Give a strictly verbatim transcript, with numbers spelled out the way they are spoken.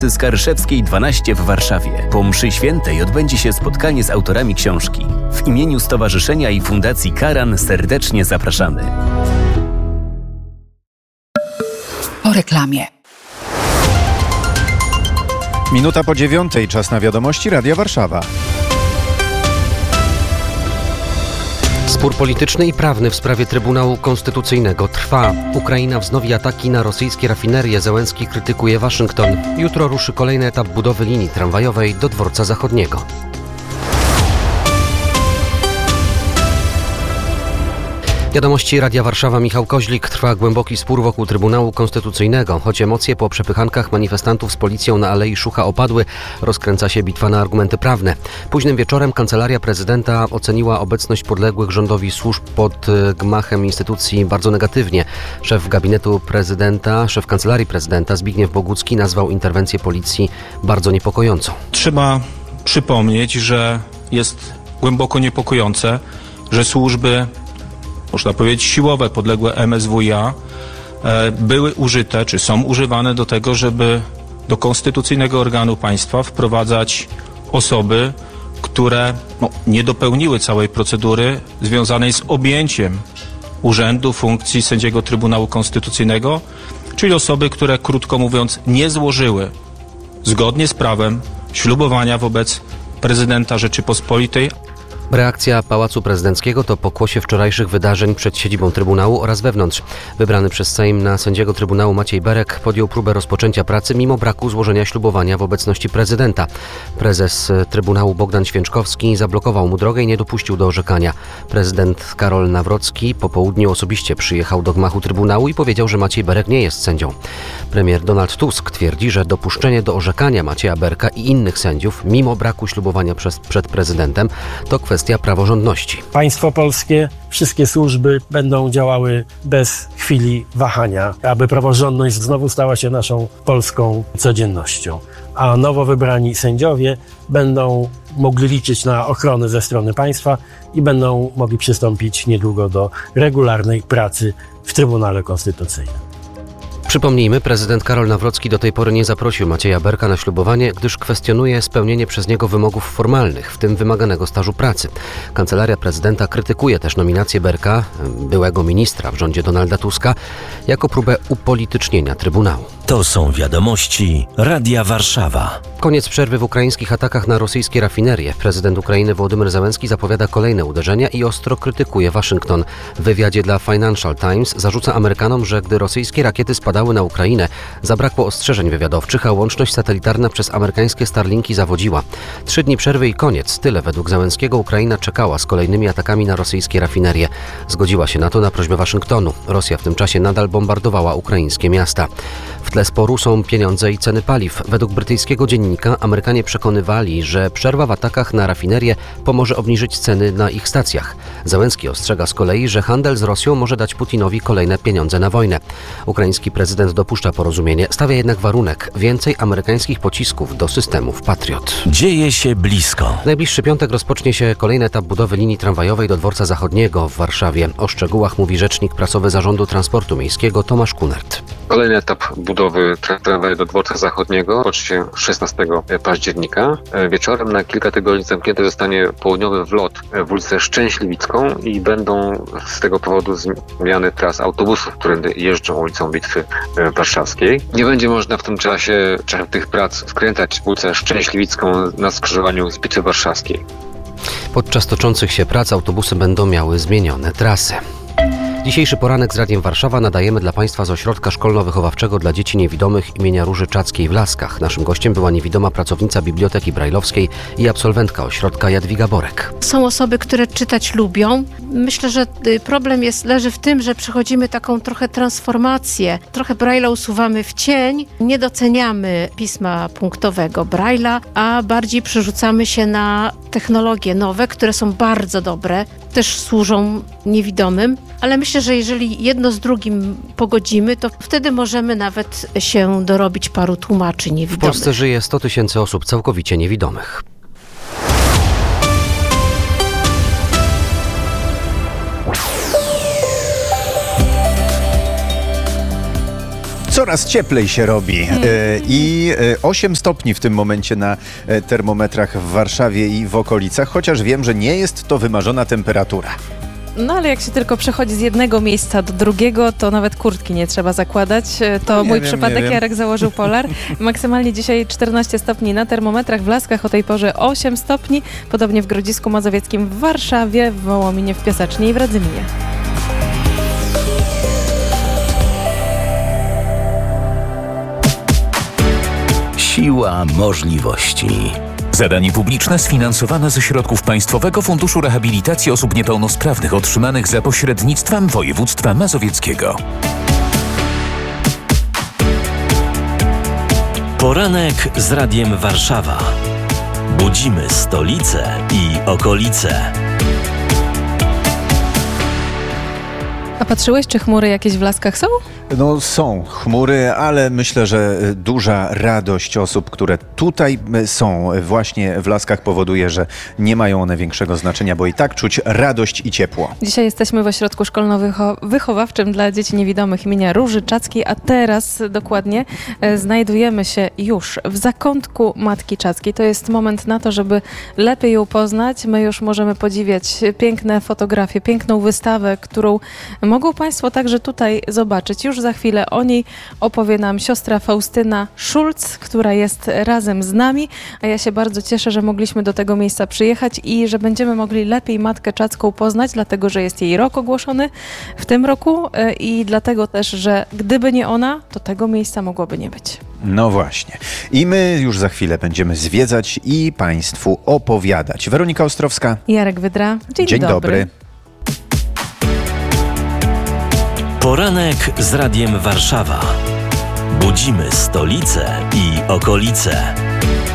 Skarszewskiej dwanaście w Warszawie. Po mszy świętej odbędzie się spotkanie z autorami książki. W imieniu Stowarzyszenia i Fundacji Karan serdecznie zapraszamy. Po reklamie. Minuta po dziewiątej, czas na wiadomości Radia Warszawa. Spór polityczny i prawny w sprawie Trybunału Konstytucyjnego trwa. Ukraina wznowi ataki na rosyjskie rafinerie. Zełenski krytykuje Waszyngton. Jutro ruszy kolejny etap budowy linii tramwajowej do Dworca Zachodniego. Wiadomości Radia Warszawa, Michał Koźlik. Trwa głęboki spór wokół Trybunału Konstytucyjnego. Choć emocje po przepychankach manifestantów z policją na Alei Szucha opadły, rozkręca się bitwa na argumenty prawne. Późnym wieczorem Kancelaria Prezydenta oceniła obecność podległych rządowi służb pod gmachem instytucji bardzo negatywnie. Szef gabinetu prezydenta, szef Kancelarii Prezydenta Zbigniew Bogucki nazwał interwencję policji bardzo niepokojącą. Trzeba przypomnieć, że jest głęboko niepokojące, że służby, można powiedzieć siłowe, podległe M S W iA, były użyte, czy są używane do tego, żeby do konstytucyjnego organu państwa wprowadzać osoby, które no, nie dopełniły całej procedury związanej z objęciem urzędu, funkcji sędziego Trybunału Konstytucyjnego, czyli osoby, które, krótko mówiąc, nie złożyły zgodnie z prawem ślubowania wobec prezydenta Rzeczypospolitej. Reakcja Pałacu Prezydenckiego to pokłosie wczorajszych wydarzeń przed siedzibą Trybunału oraz wewnątrz. Wybrany przez Sejm na sędziego Trybunału Maciej Berek podjął próbę rozpoczęcia pracy mimo braku złożenia ślubowania w obecności prezydenta. Prezes Trybunału Bogdan Święczkowski zablokował mu drogę i nie dopuścił do orzekania. Prezydent Karol Nawrocki po południu osobiście przyjechał do gmachu Trybunału i powiedział, że Maciej Berek nie jest sędzią. Premier Donald Tusk twierdzi, że dopuszczenie do orzekania Macieja Berka i innych sędziów mimo braku ślubowania przez, przed prezydentem to kwestia praworządności. Państwo polskie, wszystkie służby będą działały bez chwili wahania, aby praworządność znowu stała się naszą polską codziennością. A nowo wybrani sędziowie będą mogli liczyć na ochronę ze strony państwa i będą mogli przystąpić niedługo do regularnej pracy w Trybunale Konstytucyjnym. Przypomnijmy, prezydent Karol Nawrocki do tej pory nie zaprosił Macieja Berka na ślubowanie, gdyż kwestionuje spełnienie przez niego wymogów formalnych, w tym wymaganego stażu pracy. Kancelaria Prezydenta krytykuje też nominację Berka, byłego ministra w rządzie Donalda Tuska, jako próbę upolitycznienia Trybunału. To są wiadomości Radia Warszawa. Koniec przerwy w ukraińskich atakach na rosyjskie rafinerie. Prezydent Ukrainy Wołodymyr Zełenski zapowiada kolejne uderzenia i ostro krytykuje Waszyngton. W wywiadzie dla Financial Times zarzuca Amerykanom, że gdy rosyjskie rakiety spadały na Ukrainę, zabrakło ostrzeżeń wywiadowczych, a łączność satelitarna przez amerykańskie Starlinki zawodziła. Trzy dni przerwy i koniec. Tyle według Zełenskiego Ukraina czekała z kolejnymi atakami na rosyjskie rafinerie. Zgodziła się na to na prośbę Waszyngtonu. Rosja w tym czasie nadal bombardowała ukraińskie miasta. W tle sporu są pieniądze i ceny paliw. Według brytyjskiego dziennika Amerykanie przekonywali, że przerwa w atakach na rafinerie pomoże obniżyć ceny na ich stacjach. Zełenski ostrzega z kolei, że handel z Rosją może dać Putinowi kolejne pieniądze na wojnę. Ukraiński prezydent dopuszcza porozumienie, stawia jednak warunek: więcej amerykańskich pocisków do systemów Patriot. Dzieje się blisko. W najbliższy piątek rozpocznie się kolejny etap budowy linii tramwajowej do Dworca Zachodniego w Warszawie. O szczegółach mówi rzecznik prasowy Zarządu Transportu Miejskiego Tomasz Kunert. Kolejny etap budowy tramwaju do Dworca Zachodniego rozpocznie się szesnastego października. Wieczorem na kilka tygodni zamknięty zostanie południowy wlot w ulicę Szczęśliwicką i będą z tego powodu zmiany tras autobusów, które jeżdżą ulicą Bitwy Warszawskiej. Nie będzie można w tym czasie, w czasie tych prac skręcać ulicę Szczęśliwicką na skrzyżowaniu z Bitwy Warszawskiej. Podczas toczących się prac autobusy będą miały zmienione trasy. Dzisiejszy poranek z Radiem Warszawa nadajemy dla Państwa z ośrodka szkolno-wychowawczego dla dzieci niewidomych imienia Róży Czackiej w Laskach. Naszym gościem była niewidoma pracownica Biblioteki Brajlowskiej i absolwentka ośrodka Jadwiga Borek. Są osoby, które czytać lubią. Myślę, że problem jest, leży w tym, że przechodzimy taką trochę transformację. Trochę Braille'a usuwamy w cień, nie doceniamy pisma punktowego Braille'a, a bardziej przerzucamy się na technologie nowe, które są bardzo dobre, też służą niewidomym, ale myślę, że jeżeli jedno z drugim pogodzimy, to wtedy możemy nawet się dorobić paru tłumaczy niewidomych. W Polsce żyje sto tysięcy osób całkowicie niewidomych. Co Coraz cieplej się robi hmm. i osiem stopni w tym momencie na termometrach w Warszawie i w okolicach, chociaż wiem, że nie jest to wymarzona temperatura. No ale jak się tylko przechodzi z jednego miejsca do drugiego, to nawet kurtki nie trzeba zakładać. To no, mój wiem, przypadek, Jarek założył polar. Maksymalnie dzisiaj czternaście stopni na termometrach, w Laskach o tej porze osiem stopni, podobnie w Grodzisku Mazowieckim, w Warszawie, w Wołominie, w Piasecznie i w Radzyminie. Siła możliwości. Zadanie publiczne sfinansowane ze środków Państwowego Funduszu Rehabilitacji Osób Niepełnosprawnych otrzymanych za pośrednictwem województwa mazowieckiego. Poranek z Radiem Warszawa. Budzimy stolicę i okolice. A patrzyłeś, czy chmury jakieś w Laskach są? No są chmury, ale myślę, że duża radość osób, które tutaj są właśnie w Laskach powoduje, że nie mają one większego znaczenia, bo i tak czuć radość i ciepło. Dzisiaj jesteśmy w ośrodku szkolno-wychowawczym dla dzieci niewidomych imienia Róży Czackiej, a teraz dokładnie znajdujemy się już w zakątku Matki Czackiej. To jest moment na to, żeby lepiej ją poznać. My już możemy podziwiać piękne fotografie, piękną wystawę, którą mogą Państwo także tutaj zobaczyć. Już za chwilę o niej opowie nam siostra Faustyna Szulc, która jest razem z nami, a ja się bardzo cieszę, że mogliśmy do tego miejsca przyjechać i że będziemy mogli lepiej Matkę Czacką poznać, dlatego, że jest jej rok ogłoszony w tym roku i dlatego też, że gdyby nie ona, to tego miejsca mogłoby nie być. No właśnie. I my już za chwilę będziemy zwiedzać i Państwu opowiadać. Weronika Ostrowska. Jarek Wydra. Dzień, Dzień dobry. dobry. Poranek z Radiem Warszawa. Budzimy stolicę i okolice.